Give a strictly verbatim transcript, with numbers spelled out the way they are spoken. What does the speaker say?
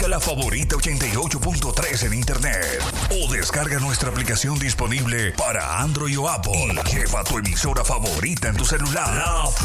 Busca La Favorita ochenta y ocho punto tres en internet o descarga nuestra aplicación disponible para Android o Apple. Y lleva tu emisora favorita en tu celular. La